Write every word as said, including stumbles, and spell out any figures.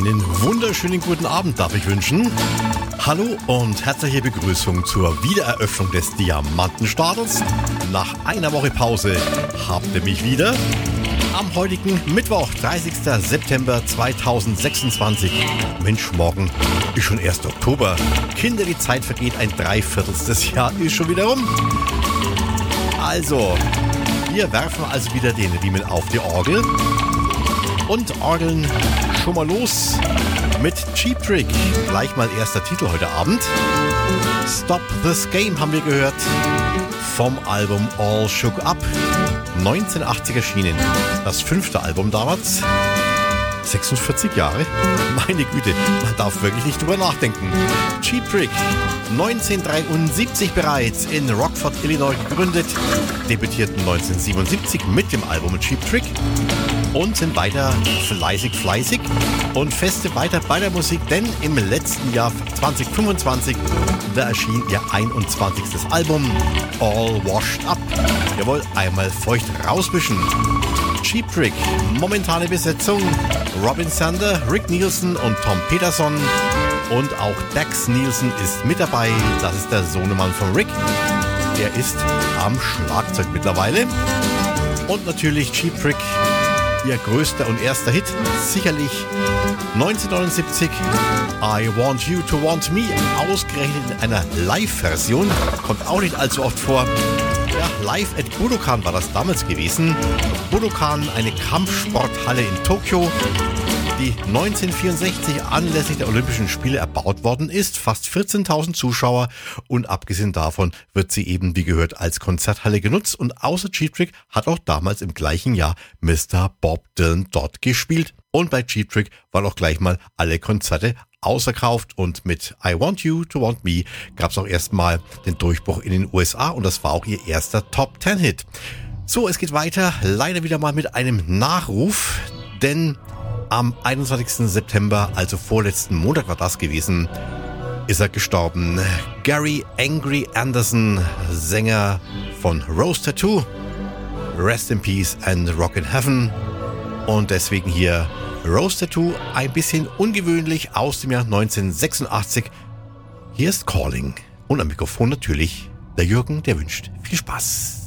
Einen wunderschönen guten Abend darf ich wünschen. Hallo und herzliche Begrüßung zur Wiedereröffnung des Diamantenstadels. Nach einer Woche Pause habt ihr mich wieder. Am heutigen Mittwoch, dreißigster September zweitausendsechsundzwanzig. Mensch, morgen ist schon erster Oktober. Kinder, die Zeit vergeht, ein Dreiviertelstes Jahr ist schon wieder rum. Also, wir werfen also wieder den Riemen auf die Orgel und orgeln schon mal los mit Cheap Trick. Gleich mal erster Titel heute Abend. Stop This Game haben wir gehört vom Album All Shook Up. neunzehnhundertachtzig erschienen. Das fünfte Album damals. sechsundvierzig Jahre? Meine Güte, man darf wirklich nicht drüber nachdenken. Cheap Trick, neunzehnhundertdreiundsiebzig bereits in Rockford, Illinois gegründet, debütierten neunzehnhundertsiebenundsiebzig mit dem Album Cheap Trick und sind weiter fleißig, fleißig und feste weiter bei der Musik, denn im letzten Jahr zweitausendfünfundzwanzig, da erschien ihr einundzwanzigstes Album All Washed Up. Jawohl, einmal feucht rauswischen. Cheap Trick, momentane Besetzung: Robin Zander, Rick Nielsen und Tom Peterson. Und auch Dax Nielsen ist mit dabei. Das ist der Sohnemann von Rick. Er ist am Schlagzeug mittlerweile. Und natürlich Cheap Trick, ihr größter und erster Hit, sicherlich neunzehnhundertneunundsiebzig, I Want You to Want Me, ausgerechnet in einer Live-Version. Kommt auch nicht allzu oft vor. Ja, live at Budokan war das damals gewesen. Budokan, eine Kampfsporthalle in Tokio, die neunzehnhundertvierundsechzig anlässlich der Olympischen Spiele erbaut worden ist. Fast vierzehntausend Zuschauer und abgesehen davon wird sie eben, wie gehört, als Konzerthalle genutzt. Und außer Cheap Trick hat auch damals im gleichen Jahr Mister Bob Dylan dort gespielt. Und bei Cheap Trick waren auch gleich mal alle Konzerte ausverkauft und mit I Want You to Want Me gab es auch erstmal den Durchbruch in den U S A und das war auch ihr erster Top-Ten-Hit. So, es geht weiter, leider wieder mal mit einem Nachruf, denn am einundzwanzigsten September, also vorletzten Montag war das gewesen, ist er gestorben. Gary Angry Anderson, Sänger von Rose Tattoo, Rest in Peace and Rock in Heaven. Und deswegen hier Rose Tattoo, ein bisschen ungewöhnlich aus dem Jahr neunzehnhundertsechsundachtzig. Hier ist Calling. Und am Mikrofon natürlich der Jürgen, der wünscht viel Spaß.